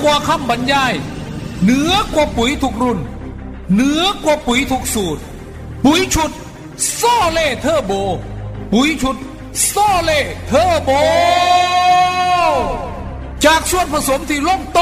ว่าคำบรรยายเหนือกว่าปุ๋ยทุกรุ่นเหนือกว่าปุ๋ยทุกสูตรปุ๋ยชุดโซเล่เทอร์โบปุ๋ยชุดโซเล่เทอร์โบจากส่วนผสมที่ลงโต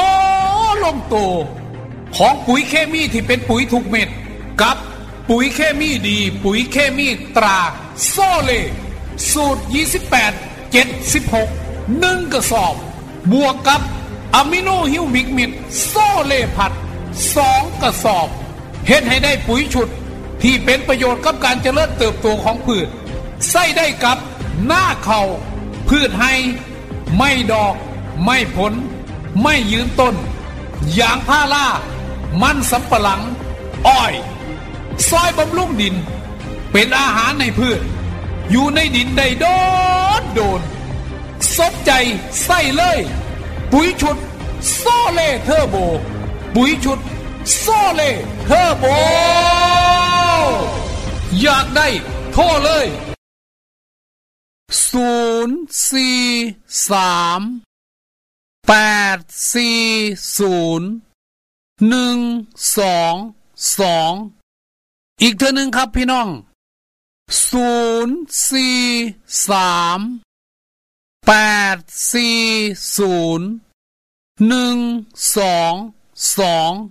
ของปุ๋ยเคมีที่เป็นปุ๋ยทุกเม็ดกับปุ๋ยเคมีดีปุ๋ยเคมีตราโซเล่สูตร28 76 1กระสอบบวกกับอะมิโนฮิวมิกมิดโซเล่ผัด2กระสอบเฮ็ดให้ได้ปุ๋ยชุดที่เป็นประโยชน์กับการเจริญเติบโตของพืชใส่ได้กับหน้าเขาพืชให้ไม่ดอกไม่ผลไม่ยืนต้นยางพารามันสำปะหลังอ้อยซอยบำรุงดินเป็นอาหารในพืชอยู่ในดินได้โดนสนใจใส่เลยปุ๋ยชุดโซเล่เทอร์โบปุ๋ยชุดโซเล่เทอร์โบอยากได้โทรเลย0438012อีกเท่านึงครับพี่น้อง0438012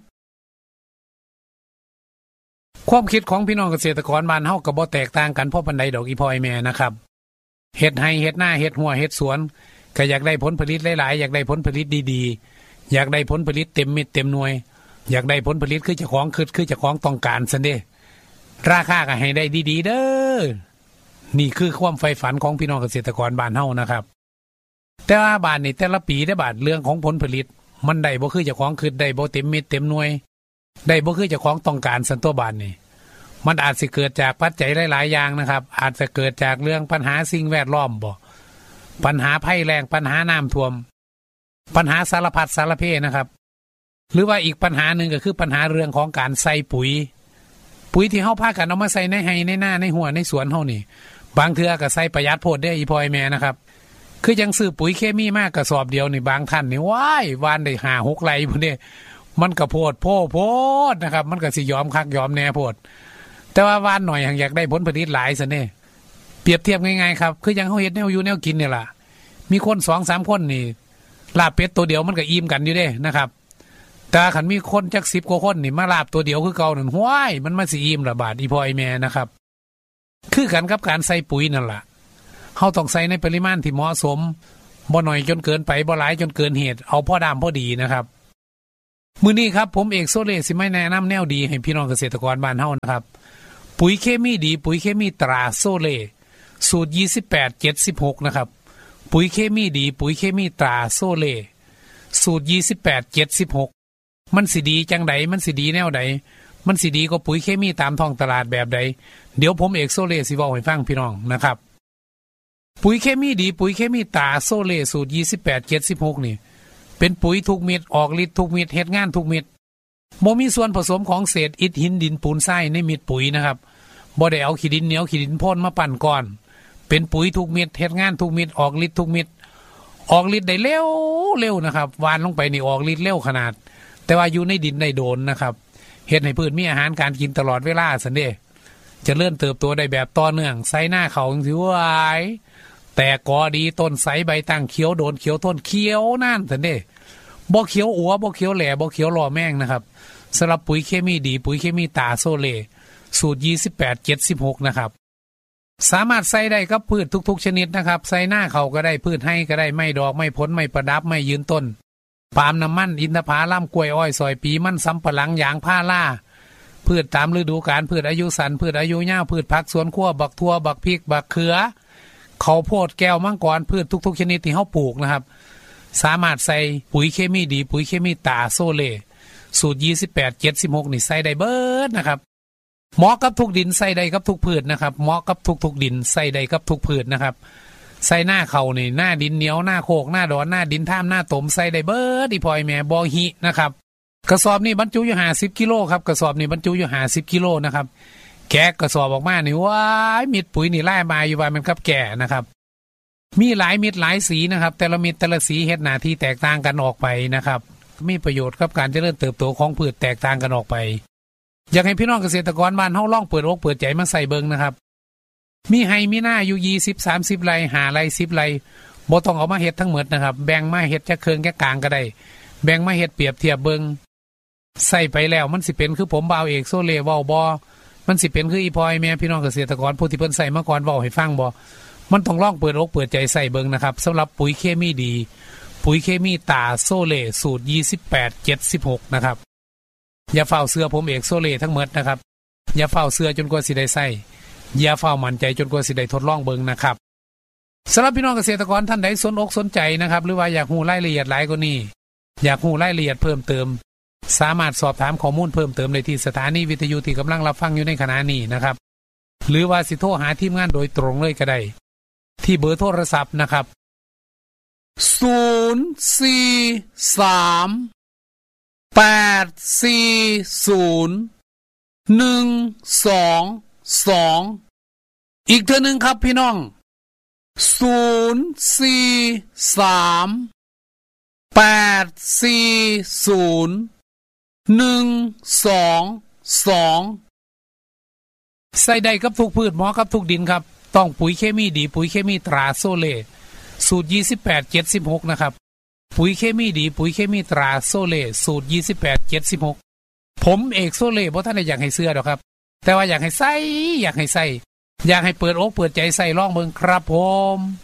ความคิดของพี่น้องเกษตรกรบ้านเฮาก็บ่แตกต่างกันเพราะปานใดดอกอีพ่อแม่นะครับเฮ็ดไร่เฮ็ดนาเฮ็ดหัวเฮ็ดสวนก็อยากได้ผลผลิตหลายๆอยากได้ผลผลิตดีๆอยากได้ผลผลิตเต็มเม็ดเต็มหน่วยอยากได้ผลผลิตคือเจ้าของคือเจ้าของต้องการซั่นเด้ราคาก็ให้ได้ดีๆเด้อนี่คือความใฝ่ฝันของพี่น้องเกษตรกรบ้านเฮานะครับแต่ว่าบ้านนี่แต่ละปีได้บาดเรื่องของผลผลิตมันได้บ่คือเจ้าของคือได้บ่เต็มเม็ดเต็มหน่วยได้บ่คือเจ้าของต้องการซั่นตัวบ้านนี่มันอาจสิเกิดจากปัจจัยหลายๆอย่างนะครับอาจจะเกิดจากเรื่องปัญหาสิ่งแวดล้อมบ่ปัญหาภัยแล้งปัญหาน้ำท่วมปัญหาสารพัดสารเพนะครับหรือว่าอีกปัญหาหนึ่งก็คือปัญหาเรื่องของการใส่ปุ๋ยที่เฮาพากันเอามาใส่ในไร่ในนาในหัวในสวนเฮานี่บางเทื่อก็ใส่ประหยัดโพดได้อีพ่อแม่นะครับคือยังซื้อปุ๋ยเคมีมากกระสอบเดียวนี่บางท่านนี่ว้ายวานได้5-6 ไร่พุ่นเด้มันก็โพดนะครับมันก็สิยอมคักยอมแน่โพดแต่ว่าวานหน่อยหังอยากได้ผลผลิตหลายซั่นเด้เปรียบเทียบง่ายๆครับคือยังเฮาเฮ็ดแนวอยู่แนวกินนี่ล่ะมีคน 2-3 คนนี่ลาบเป็ดตัวเดียวมันก็อิ่มกันอยู่เด้นะครับแต่คันมีคนจัก10กว่าคนนี่มาลาบตัวเดียวคือเก่านั่นห้วยมันมาสิอิ่มละบาดอีพ่อไอ้แม่นะครับคือกันกับการใส่ปุ๋ยนั่นล่ะเฮาต้องใส่ในปริมาณที่เหมาะสมบ่น้อยจนเกินไปบ่หลายจนเกินเหตุเอาพอดามพอดีนะครับมื้อนี้ครับผมเอกโซเล่สิมาแนะนำแนวดีให้พี่น้องเกษตรกรบ้านเฮานะครับปุ๋ยเคมีดีปุ๋ยเคมีตราโซเล่สูตร28-76นะครับปุ๋ยเคมีดีปุ๋ยเคมีตราโซเล่สูตร28-76มันสิดีจังไดมันสิดีแนวใดมันสิดีกว่าปุ๋ยเคมีตามท้องตลาดแบบใดเดี๋ยวผมเอกโซเล่สิเว้าให้ฟังพี่น้องนะครับปุ๋ยเคมีดีปุ๋ยเคมีตราโซเล่สูตร28-76นี่เป็นปุ๋ยทุกเม็ดออกฤทธิ์ทุกเม็ดเฮ็ดงานทุกเม็ดบ่มีส่วนผสมของเศษอิฐหินดินปูนทรายในเม็ดปุ๋ยนะครับบ่ได้เอาขี้ดินเหนียวขี้ดินพ่นมาปั่นก่อนเป็นปุ๋ยทุกเม็ดเฮ็ดงานทุกเม็ดออกฤทธิ์ทุกเม็ดออกฤทธิ์ได้เร็วนะครับวานลงไปนี่ออกฤทธิ์เร็วขนาดแต่ว่าอยู่ในดินได้โดนนะครับเฮ็ดให้พืชมีอาหารการกินตลอดเวลาซั่นเด้จะเริ่มเติบโตได้แบบต่อเนื่องใส่หน้าเขาจังซี่ว้ายแต่กอดีต้นใสใบตั้งเขียวโดนเขียวต้นเขียวนั่นซั่นเด้บ่เขียวอัวบ่เขียวแหล่บ่เขียวหล่อแม่งนะครับสำหรับปุ๋ยเคมีดีปุ๋ยเคมีตาโซเล่สูตร28-76นะครับสามารถใส่ได้กับพืชทุกๆชนิดนะครับใส่หน้าเขาก็ได้พืชให้ก็ได้ไม่ดอกไม่ผลไม่ประดับไม่ยืนต้นปาล์มน้ำมันอินทผลัมกล้วยอ้อยซอยปีมันสำปะหลังยางพาราพืชตามฤดูกาลพืชอายุสั้นพืชอายุยาวพืชผักสวนครัวบักทั่วบักพริกบักเขือข้าวโพดแก้วมังกรพืชทุกๆชนิดที่เฮาปลูกนะครับสามารถใส่ปุ๋ยเคมีดีปุ๋ยเคมีตาโซเล่สูตร28-76นี่ใส่ได้เบิดนะครับเหมาะกับทุกดินใส่ได้กับทุกพืชนะครับเหมาะกับทุกดินใส่ได้กับทุกพืชนะครับใส่หน้าเขานี่หน้าดินเหนียวหน้าโคกหน้าดอนหน้าดินท่ามหน้าตมใส่ได้เบิดอีพอยแม่บ่หินะครับกระสอบนี่บรรจุอยู่50กิโลครับกระสอบนี่บรรจุอยู่50กิโลนะครับแกะกระสอบออกมานี่ว้ายมิดปุ๋ยนี่ไล่มาอยู่ว่ามันกับแก่นะครับมีหลายมิดหลายสีนะครับแต่ละมิดแต่ละสีเฮ็ดหน้าที่แตกต่างกันออกไปนะครับมีประโยชน์กับการเจริญเติบโตของพืชแตกต่างกันออกไปอยากให้พี่น้องเกษตรกรบ้านเฮาลองเปิดอกเปิดใจมาใส่เบิ่งนะครับมีไร่มีนาอยู่20-30 ไร่5 ไร่10 ไร่บ่ต้องเอามาเฮ็ดทั้งหมดนะครับแบ่งมาเฮ็ดจักเครื่องแค่กลางก็ได้แบ่งมาเฮ็ดเปรียบเทียบเบิ่งใส่ไปแล้วมันสิเป็นคือผมบ่าวเอกโซเล่เว้าบ่มันสิเป็นคืออีพอยแม่พี่น้องเกษตรกรผู้ที่เพิ่นใส่มาก่อนเว้าให้ฟังบ่มันต้องลองเปิดอกเปิดใจใส่เบิ่งนะครับสำหรับปุ๋ยเคมีดีปุ๋ยเคมีตาโซเล่สูตร2876นะครับอย่าเฝ้าเสื้อผมเอกโซเล่ทั้งหมดนะครับอย่าเฝ้าเสื้อจนกว่าสิได้ใส่อย่าเฝ้ามั่นใจจนกว่าสิได้ทดลองเบิ่งนะครับสำหรับพี่น้องเกษตรกรท่านใดสนอกสนใจนะครับหรือว่าอยากรู้รายละเอียดหลายกว่านี้อยากรู้รายละเอียดเพิ่มเติมสามารถสอบถามข้อมูลเพิ่มเติมได้ที่สถานีวิทยุที่กำลังรับฟังอยู่ในขณะนี้นะครับหรือว่าสิโทรหาทีมงานโดยตรงเลยก็ได้ที่เบอร์โทรศัพท์นะครับ043-840-122อีกเทื่อนึงครับพี่น้อง043-840-122ใส่ได้กับทุกพืชเหมาะกับทุกดินครับต้องปุ๋ยเคมีดีปุ๋ยเคมีตราโซเล่สูตร2876นะครับปุ๋ยเคมีดีปุ๋ยเคมีตราโซเล่สูตร2876ผมเอกโซเล่บ่ทันได้อยากให้เสื้อดอกครับแต่ว่าอยากให้ใส่อยากให้เปิดอกเปิดใจใส่ลองเบิ่งครับผม